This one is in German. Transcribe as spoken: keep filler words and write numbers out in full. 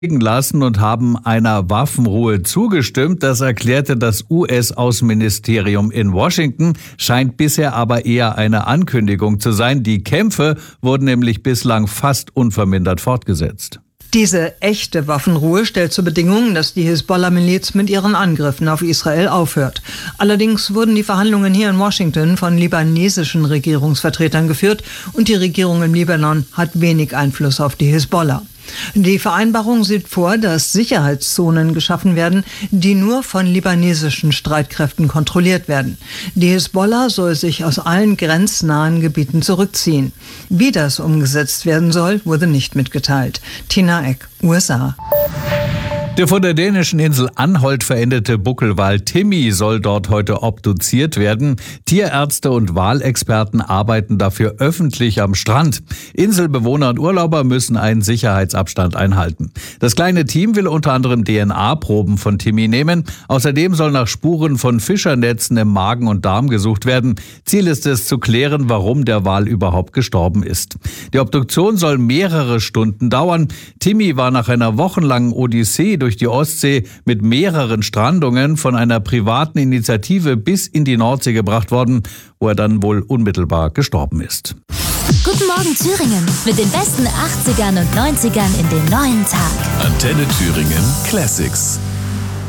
lassen und haben einer Waffenruhe zugestimmt. Das erklärte das U S-Außenministerium in Washington, scheint bisher aber eher eine Ankündigung zu sein. Die Kämpfe wurden nämlich bislang fast unvermindert fortgesetzt. Diese echte Waffenruhe stellt zur Bedingung, dass die Hisbollah-Miliz mit ihren Angriffen auf Israel aufhört. Allerdings wurden die Verhandlungen hier in Washington von libanesischen Regierungsvertretern geführt und die Regierung im Libanon hat wenig Einfluss auf die Hisbollah. Die Vereinbarung sieht vor, dass Sicherheitszonen geschaffen werden, die nur von libanesischen Streitkräften kontrolliert werden. Die Hisbollah soll sich aus allen grenznahen Gebieten zurückziehen. Wie das umgesetzt werden soll, wurde nicht mitgeteilt. Tina Eck, U S A. Der von der dänischen Insel Anholt verendete Buckelwal Timmy soll dort heute obduziert werden. Tierärzte und Walexperten arbeiten dafür öffentlich am Strand. Inselbewohner und Urlauber müssen einen Sicherheitsabstand einhalten. Das kleine Team will unter anderem D N A-Proben von Timmy nehmen. Außerdem soll nach Spuren von Fischernetzen im Magen und Darm gesucht werden. Ziel ist es, zu klären, warum der Wal überhaupt gestorben ist. Die Obduktion soll mehrere Stunden dauern. Timmy war nach einer wochenlangen Odyssee durch die Ostsee mit mehreren Strandungen von einer privaten Initiative bis in die Nordsee gebracht worden, wo er dann wohl unmittelbar gestorben ist. Guten Morgen Thüringen mit den besten achtzigern und neunzigern in den neuen Tag. Antenne Thüringen Classics.